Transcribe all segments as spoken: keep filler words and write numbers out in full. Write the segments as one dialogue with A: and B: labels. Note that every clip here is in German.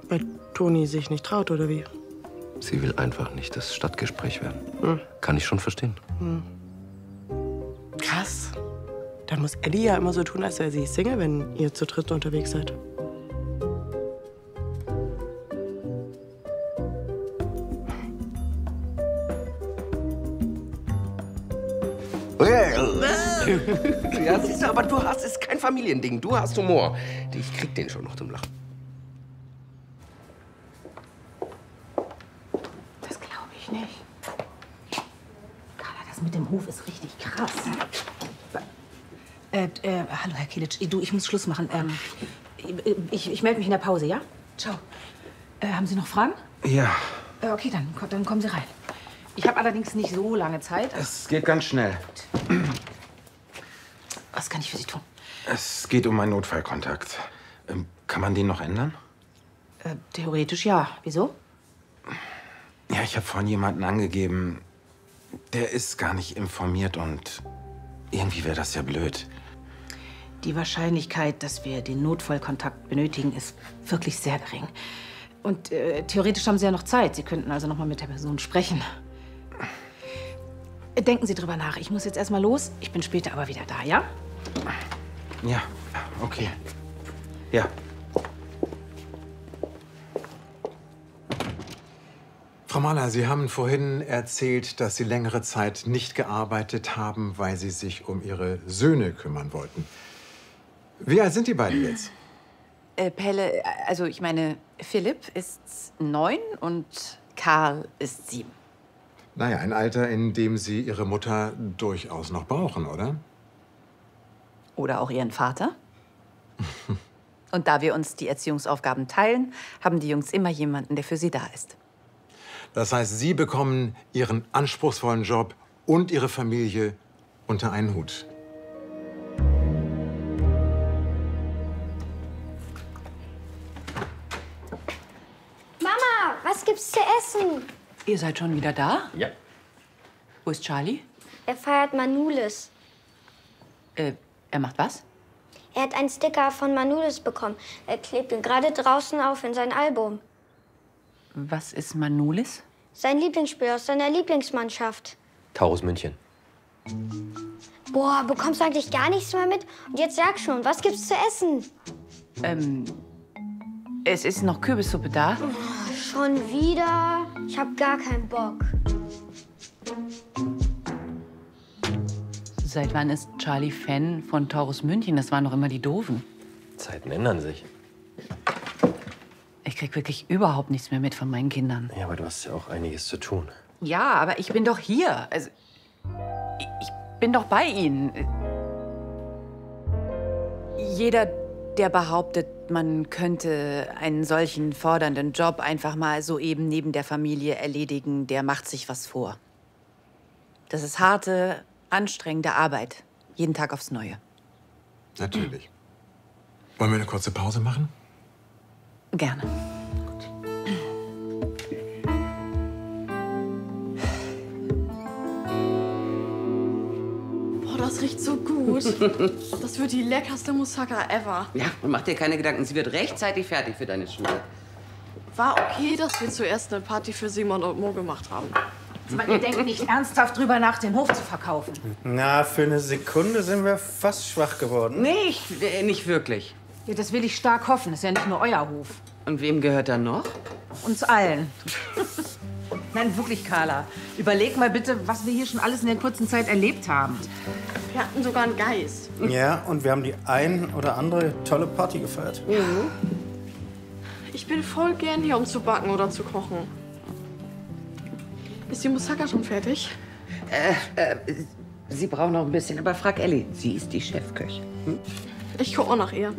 A: Weil Toni sich nicht traut, oder wie?
B: Sie will einfach nicht das Stadtgespräch werden.
A: Hm.
B: Kann ich schon verstehen.
A: Hm. Krass. Dann muss Eddie ja immer so tun, als wäre sie Single, wenn ihr zu dritt unterwegs seid.
B: Ja, siehst du, aber du hast, es ist kein Familiending. Du hast Humor. Ich krieg den schon noch zum Lachen.
C: Das glaube ich nicht. Carla, das mit dem Hof ist richtig krass. Äh, äh, hallo, Herr Kilic. Du, ich muss Schluss machen. Ähm, ich ich melde mich in der Pause, ja? Ciao. Äh, haben Sie noch Fragen?
D: Ja.
C: Äh, okay, dann, dann kommen Sie rein. Ich habe allerdings nicht so lange Zeit.
D: Es geht ganz schnell.
C: Was kann ich für Sie tun?
D: Es geht um einen Notfallkontakt. Ähm, kann man den noch ändern?
C: Äh, theoretisch ja. Wieso?
D: Ja, ich habe vorhin jemanden angegeben. Der ist gar nicht informiert und irgendwie wäre das ja blöd.
C: Die Wahrscheinlichkeit, dass wir den Notfallkontakt benötigen, ist wirklich sehr gering. Und äh, theoretisch haben Sie ja noch Zeit. Sie könnten also noch mal mit der Person sprechen. Denken Sie drüber nach. Ich muss jetzt erst mal los. Ich bin später aber wieder da, ja?
D: Ja, okay. Ja.
E: Frau Mahler, Sie haben vorhin erzählt, dass Sie längere Zeit nicht gearbeitet haben, weil Sie sich um Ihre Söhne kümmern wollten. Wie alt sind die beiden jetzt?
F: Äh, Pelle, also ich meine, Philipp ist neun und Karl ist sieben.
E: Naja, ein Alter, in dem Sie Ihre Mutter durchaus noch brauchen, oder?
F: Oder auch ihren Vater. Und da wir uns die Erziehungsaufgaben teilen, haben die Jungs immer jemanden, der für sie da ist.
E: Das heißt, Sie bekommen Ihren anspruchsvollen Job und Ihre Familie unter einen Hut.
G: Mama, was gibt's zu essen?
F: Ihr seid schon wieder da?
B: Ja.
F: Wo ist Charlie?
G: Er feiert Manulis.
F: Äh, er macht was?
G: Er hat einen Sticker von Manulis bekommen. Er klebt ihn gerade draußen auf in sein Album.
F: Was ist Manulis?
G: Sein Lieblingsspiel aus seiner Lieblingsmannschaft.
B: Taurus München.
G: Boah, bekommst du eigentlich gar nichts mehr mit? Und jetzt sag schon, was gibt's zu essen?
F: Ähm, es ist noch Kürbissuppe da.
G: Oh, schon wieder? Ich hab gar keinen Bock.
F: Seit wann ist Charlie Fan von Taurus München? Das waren doch immer die Doofen.
B: Zeiten ändern sich.
F: Ich krieg wirklich überhaupt nichts mehr mit von meinen Kindern.
B: Ja, aber du hast ja auch einiges zu tun.
F: Ja, aber ich bin doch hier. Also, ich, ich bin doch bei ihnen. Jeder, der behauptet, man könnte einen solchen fordernden Job einfach mal so eben neben der Familie erledigen, der macht sich was vor. Das ist harte, anstrengende Arbeit. Jeden Tag aufs Neue.
E: Natürlich. Wollen wir eine kurze Pause machen?
F: Gerne.
H: Boah, das riecht so gut. Das wird die leckerste Moussaka ever.
I: Ja, und mach dir keine Gedanken. Sie wird rechtzeitig fertig für deine Schule.
H: War okay, dass wir zuerst eine Party für Simon und Mo gemacht haben.
C: Aber ihr denkt nicht ernsthaft drüber nach, den Hof zu verkaufen.
J: Na, für eine Sekunde sind wir fast schwach geworden.
I: Nicht, äh, nicht wirklich.
C: Ja, das will ich stark hoffen. Das ist ja nicht nur euer Hof.
I: Und wem gehört er noch?
C: Uns allen. Nein, wirklich, Carla. Überleg mal bitte, was wir hier schon alles in der kurzen Zeit erlebt haben.
H: Wir hatten sogar einen Geist.
J: Ja, und wir haben die ein oder andere tolle Party gefeiert.
H: Mhm. Ich bin voll gern hier, um zu backen oder zu kochen. Ist die Moussaka schon fertig?
I: Äh, äh, sie braucht noch ein bisschen, aber frag Ellie. Sie ist die Chefköchin. Hm?
H: Ich gucke auch nach ihr.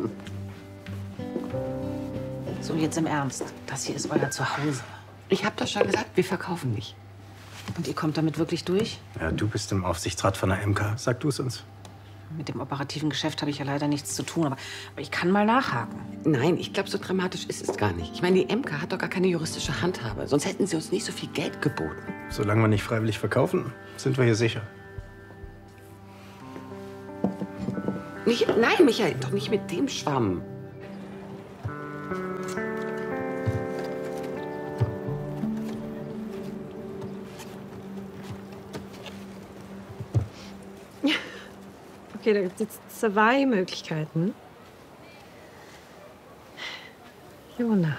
C: So, jetzt im Ernst. Das hier ist euer Zuhause.
I: Ich hab doch schon gesagt, wir verkaufen nicht.
C: Und ihr kommt damit wirklich durch?
J: Ja, du bist im Aufsichtsrat von der M K. Sag du es uns.
C: Mit dem operativen Geschäft habe ich ja leider nichts zu tun, aber, aber ich kann mal nachhaken.
I: Nein, ich glaube, so dramatisch ist es gar nicht. Ich meine, die M K hat doch gar keine juristische Handhabe. Sonst hätten sie uns nicht so viel Geld geboten.
J: Solange wir nicht freiwillig verkaufen, sind wir hier sicher.
I: Nicht, nein, Michael, doch nicht mit dem Schwamm.
K: Okay, da gibt es jetzt zwei Möglichkeiten. Jonas.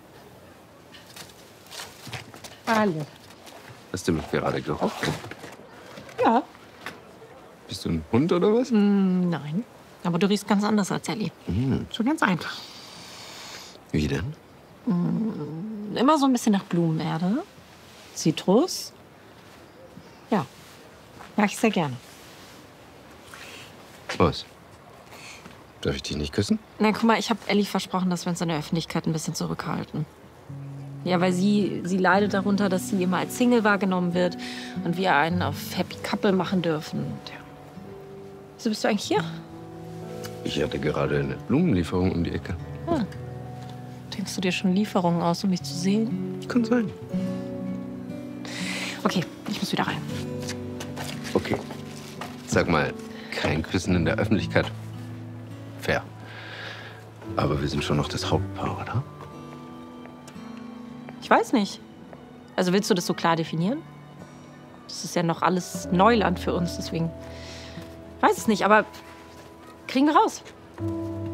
K: Hallo.
B: Hast du mich gerade geraucht?
K: Ja.
B: Bist du ein Hund oder was?
K: Mm, nein. Aber du riechst ganz anders als Ellie.
B: Mhm.
K: So ganz einfach.
B: Wie denn?
K: Mm, immer so ein bisschen nach Blumenerde. Zitrus. Ja. Mag ich sehr gerne.
B: Was? Darf ich dich nicht küssen?
K: Na, guck mal, ich habe Ellie versprochen, dass wir uns in der Öffentlichkeit ein bisschen zurückhalten. Ja, weil sie, sie leidet darunter, dass sie immer als Single wahrgenommen wird und wir einen auf Happy Couple machen dürfen. Ja. Wieso bist du eigentlich hier?
B: Ich hatte gerade eine Blumenlieferung um die Ecke.
K: Hm. Denkst du dir schon Lieferungen aus, um mich zu sehen?
B: Kann sein.
K: Okay, ich muss wieder rein.
B: Okay. Sag mal, kein Küssen in der Öffentlichkeit? Fair. Aber wir sind schon noch das Hauptpaar, oder?
K: Ich weiß nicht. Also willst du das so klar definieren? Das ist ja noch alles Neuland für uns, deswegen weiß es nicht, aber kriegen wir raus.